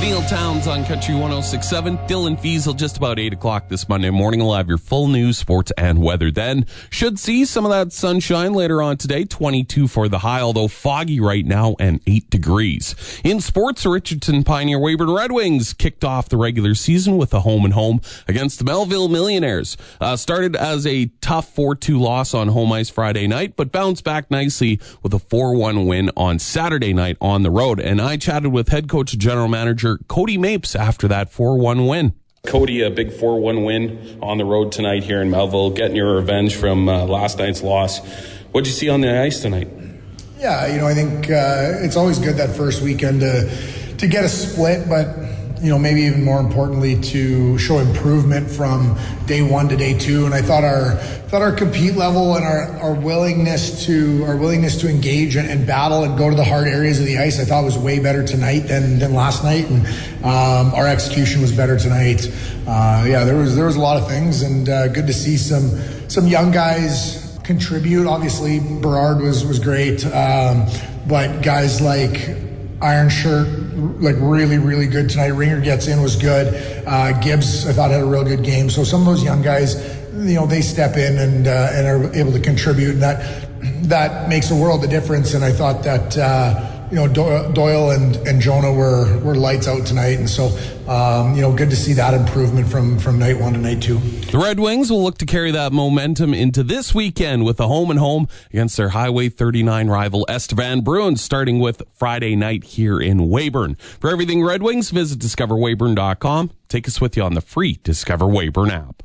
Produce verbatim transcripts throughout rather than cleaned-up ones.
Neil Towns on Country one oh six point seven. Dylan Fiesel just about eight o'clock this Monday morning. We'll have your full news, sports, and weather then. Should see some of that sunshine later on today. twenty-two for the high, although foggy right now and eight degrees. In sports, Richardson Pioneer Weyburn Red Wings kicked off the regular season with a home and home against the Melville Millionaires. Uh, started as a tough four two loss on home ice Friday night, but bounced back nicely with a four one win on Saturday night on the road. And I chatted with head coach and general manager Cody Mapes after that four one win. Cody, a big four one win on the road tonight here in Melville, getting your revenge from uh, last night's loss. What did you see on the ice tonight? Yeah, you know, I think uh, it's always good that first weekend to, to get a split, but, you know, maybe even more importantly to show improvement from day one to day two. And I thought our thought our compete level and our, our willingness to our willingness to engage and, and battle and go to the hard areas of the ice, I thought was way better tonight than, than last night. And um, our execution was better tonight. Uh, yeah, there was there was a lot of things, and uh, good to see some some young guys contribute. Obviously, Berard was was great, um, but guys like Iron Shirt, like really, really good tonight. Ringer gets in, was good. Uh, Gibbs, I thought, had a real good game. So some of those young guys, you know, they step in and uh, and are able to contribute, and that that makes a world of difference. And I thought that uh, you know Doyle and, and Jonah were were lights out tonight, and so um, you know good to see that improvement from from night one to night two. The Red Wings will look to carry that momentum into this weekend with a home and home against their Highway thirty-nine rival Estevan Bruins, starting with Friday night here in Weyburn. For everything Red Wings, visit discover weyburn dot com. Take us with you on the free Discover Weyburn app.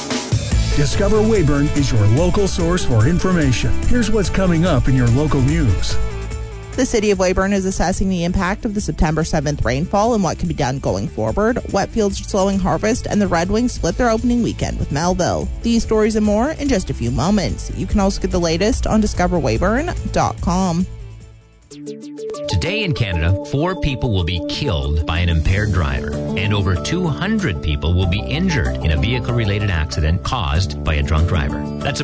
Discover Weyburn is your local source for information. Here's what's coming up in your local news. The City of Weyburn is assessing the impact of the September seventh rainfall and what can be done going forward. Wet fields are slowing harvest, and the Red Wings split their opening weekend with Melville. These stories and more in just a few moments. You can also get the latest on discover weyburn dot com. Today in Canada, four people will be killed by an impaired driver, and over two hundred people will be injured in a vehicle-related accident caused by a drunk driver. That's